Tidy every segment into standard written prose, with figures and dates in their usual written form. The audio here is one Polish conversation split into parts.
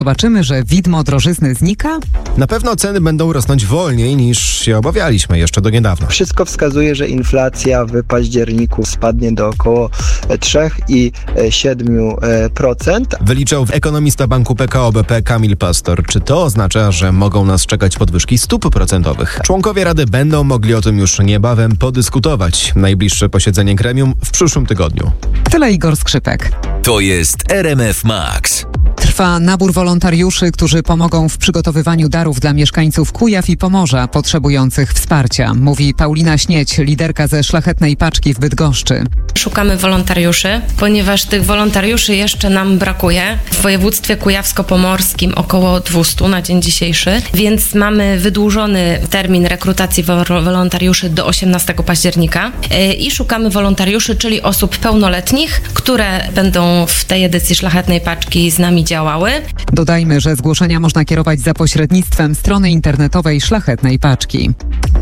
Zobaczymy, że widmo drożyzny znika? Na pewno ceny będą rosnąć wolniej niż się obawialiśmy jeszcze do niedawna. Wszystko wskazuje, że inflacja w październiku spadnie do około 3,7%. Wyliczał ekonomista banku PKO BP Kamil Pastor. Czy to oznacza, że mogą nas czekać podwyżki stóp procentowych? Członkowie Rady będą mogli o tym już niebawem podyskutować. Najbliższe posiedzenie gremium w przyszłym tygodniu. Tyle Igor Skrzypek. To jest RMF Max. Trwa nabór wolontariuszy, którzy pomogą w przygotowywaniu darów dla mieszkańców Kujaw i Pomorza potrzebujących wsparcia, mówi Paulina Śnieć, liderka ze Szlachetnej Paczki w Bydgoszczy. Szukamy wolontariuszy, ponieważ tych wolontariuszy jeszcze nam brakuje. W województwie kujawsko-pomorskim około 200 na dzień dzisiejszy, więc mamy wydłużony termin rekrutacji wolontariuszy do 18 października i szukamy wolontariuszy, czyli osób pełnoletnich, które będą w tej edycji Szlachetnej Paczki z nami działały. Dodajmy, że zgłoszenia można kierować za pośrednictwem strony internetowej Szlachetnej Paczki.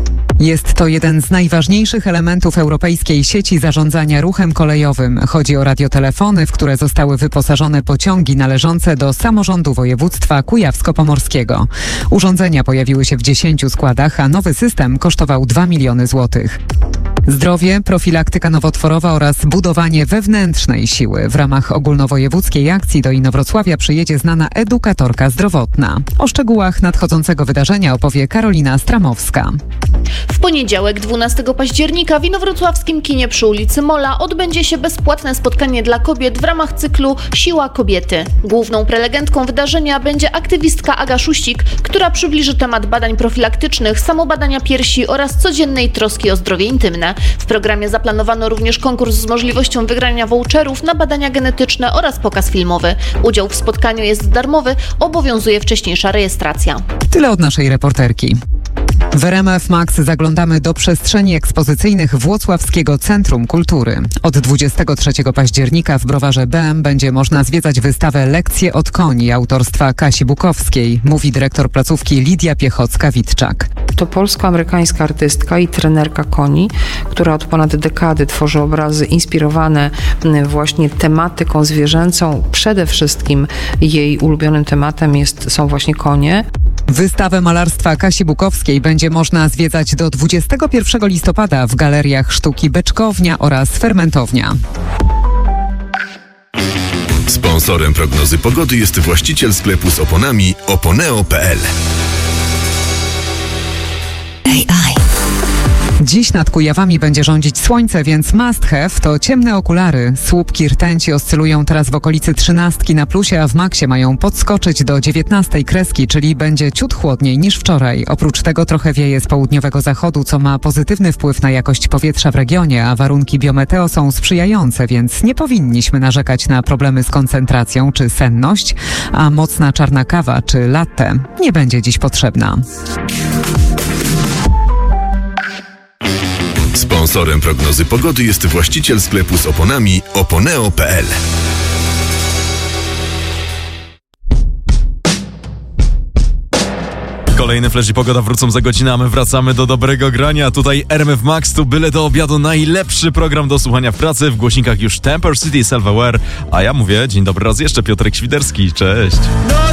Jest to jeden z najważniejszych elementów europejskiej sieci zarządzania ruchem kolejowym. Chodzi o radiotelefony, w które zostały wyposażone pociągi należące do samorządu województwa kujawsko-pomorskiego. Urządzenia pojawiły się w 10 składach, a nowy system kosztował 2 miliony złotych. Zdrowie, profilaktyka nowotworowa oraz budowanie wewnętrznej siły. W ramach ogólnowojewódzkiej akcji do Inowrocławia przyjedzie znana edukatorka zdrowotna. O szczegółach nadchodzącego wydarzenia opowie Karolina Stramowska. W poniedziałek 12 października w inowrocławskim kinie przy ulicy Mola odbędzie się bezpłatne spotkanie dla kobiet w ramach cyklu Siła Kobiety. Główną prelegentką wydarzenia będzie aktywistka Aga Szuścik, która przybliży temat badań profilaktycznych, samobadania piersi oraz codziennej troski o zdrowie intymne. W programie zaplanowano również konkurs z możliwością wygrania voucherów na badania genetyczne oraz pokaz filmowy. Udział w spotkaniu jest darmowy, obowiązuje wcześniejsza rejestracja. Tyle od naszej reporterki. W RMF Max zaglądamy do przestrzeni ekspozycyjnych Włocławskiego Centrum Kultury. Od 23 października w Browarze BM będzie można zwiedzać wystawę Lekcje od koni autorstwa Kasi Bukowskiej, mówi dyrektor placówki Lidia Piechocka-Witczak. To polsko-amerykańska artystka i trenerka koni, która od ponad dekady tworzy obrazy inspirowane właśnie tematyką zwierzęcą. Przede wszystkim jej ulubionym tematem są właśnie konie. Wystawę malarstwa Kasi Bukowskiej będzie można zwiedzać do 21 listopada w galeriach sztuki Beczkownia oraz Fermentownia. Sponsorem prognozy pogody jest właściciel sklepu z oponami oponeo.pl. Dziś nad Kujawami będzie rządzić słońce, więc must have to ciemne okulary. Słupki rtęci oscylują teraz w okolicy 13 na plusie, a w maksie mają podskoczyć do 19 kreski, czyli będzie ciut chłodniej niż wczoraj. Oprócz tego trochę wieje z południowego zachodu, co ma pozytywny wpływ na jakość powietrza w regionie, a warunki biometeo są sprzyjające, więc nie powinniśmy narzekać na problemy z koncentracją czy senność, a mocna czarna kawa czy latte nie będzie dziś potrzebna. Sponsorem prognozy pogody jest właściciel sklepu z oponami oponeo.pl. Kolejny Flash i Pogoda wrócą za godzinę, a my wracamy do dobrego grania. Tutaj RMF Max, tu byle do obiadu najlepszy program do słuchania w pracy. W głośnikach już Temper City, Self-Aware, a ja mówię dzień dobry raz jeszcze, Piotrek Świderski, cześć.